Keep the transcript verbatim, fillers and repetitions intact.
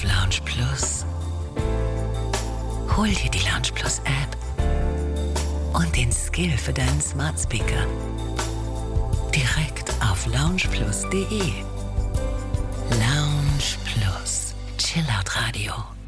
auf Lounge Plus. Hol dir die Lounge Plus App und den Skill für deinen Smart Speaker. Direkt auf lounge plus punkt de. Lounge Plus. Chillout Radio.